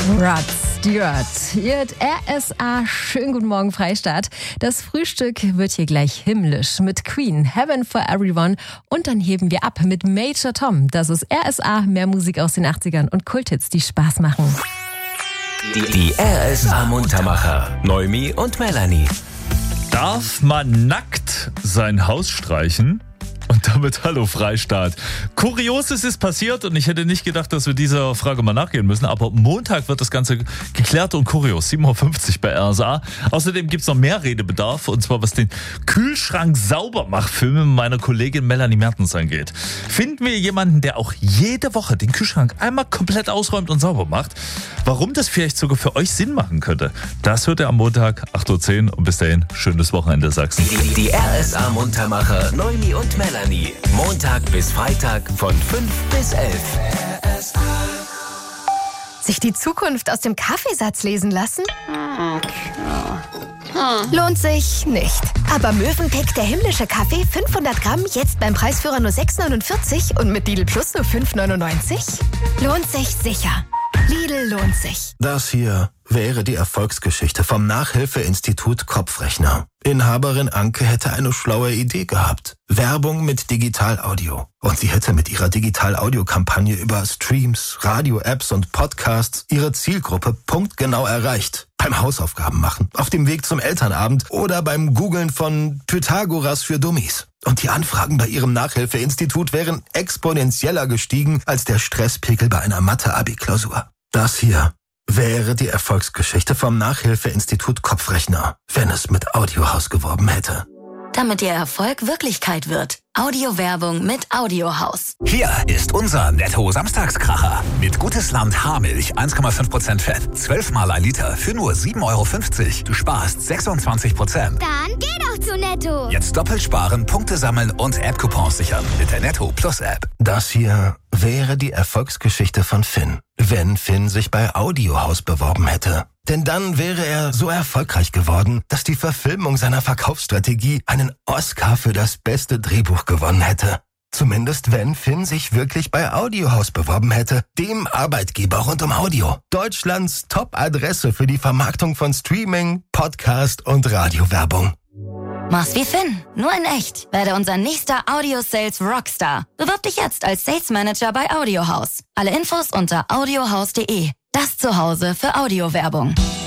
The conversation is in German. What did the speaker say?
Rod Stewart. Ihr hört RSA. Schönen guten Morgen, Freistaat. Das Frühstück wird hier gleich himmlisch mit Queen, Heaven for Everyone. Und dann heben wir ab mit Major Tom. Das ist RSA, mehr Musik aus den 80ern und Kulthits, die Spaß machen. Die RSA-Muntermacher, Noemi und Melanie. Darf man nackt sein Haus streichen? Und damit hallo Freistaat. Kurioses ist passiert und ich hätte nicht gedacht, dass wir dieser Frage mal nachgehen müssen. Aber Montag wird das Ganze geklärt und kurios. 7.50 Uhr bei RSA. Außerdem gibt es noch mehr Redebedarf. Und zwar was den Kühlschrank Saubermach-Film mit meiner Kollegin Melanie Mertens angeht. Finden wir jemanden, der auch jede Woche den Kühlschrank einmal komplett ausräumt und sauber macht? Warum das vielleicht sogar für euch Sinn machen könnte, das hört ihr am Montag 8.10 Uhr. Und bis dahin, schönes Wochenende, Sachsen. Die RSA-Muntermacher, Noemi und Melanie. Montag bis Freitag von 5 bis 11. Sich die Zukunft aus dem Kaffeesatz lesen lassen? Lohnt sich nicht. Aber Mövenpick, der himmlische Kaffee, 500 Gramm, jetzt beim Preisführer nur 6,49 und mit Lidl Plus nur 5,99? Lohnt sich sicher. Lidl lohnt sich. Das hier wäre die Erfolgsgeschichte vom Nachhilfeinstitut Kopfrechner. Inhaberin Anke hätte eine schlaue Idee gehabt. Werbung mit Digital-Audio. Und sie hätte mit ihrer Digital-Audio-Kampagne über Streams, Radio-Apps und Podcasts ihre Zielgruppe punktgenau erreicht. Beim Hausaufgaben machen, auf dem Weg zum Elternabend oder beim Googlen von Pythagoras für Dummies. Und die Anfragen bei ihrem Nachhilfeinstitut wären exponentieller gestiegen als der Stresspegel bei einer Mathe-Abi-Klausur. Das hier wäre die Erfolgsgeschichte vom Nachhilfeinstitut Kopfrechner, wenn es mit Audiohaus geworben hätte. Damit Ihr Erfolg Wirklichkeit wird. Audiowerbung mit Audiohaus. Hier ist unser Netto-Samstagskracher. Mit Gutes Land Haarmilch, 1,5% Fett, 12-mal ein Liter für nur 7,50 €. Du sparst 26%. Dann geh doch zu Netto. Jetzt doppelt sparen, Punkte sammeln und App-Coupons sichern mit der Netto Plus App. Das hier wäre die Erfolgsgeschichte von Finn, wenn Finn sich bei Audiohaus beworben hätte. Denn dann wäre er so erfolgreich geworden, dass die Verfilmung seiner Verkaufsstrategie einen Oscar für das beste Drehbuch gewonnen hätte. Zumindest wenn Finn sich wirklich bei Audiohaus beworben hätte, dem Arbeitgeber rund um Audio. Deutschlands Top-Adresse für die Vermarktung von Streaming, Podcast und Radiowerbung. Mach's wie Finn, nur in echt. Werde unser nächster Audio-Sales Rockstar. Bewirb dich jetzt als Sales Manager bei Audiohaus. Alle Infos unter audiohaus.de. Das Zuhause für Audiowerbung.